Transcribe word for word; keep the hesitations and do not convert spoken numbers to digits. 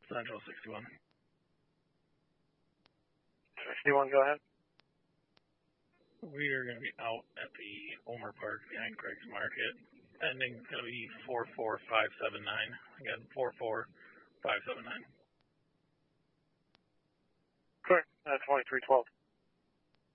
Central sixty-one. sixty-one, go ahead. We are going to be out at the Omer Park behind Craig's Market. Ending is going to be four four five seven nine. Again, four four five seven nine. Correct. Uh, twenty-three twelve.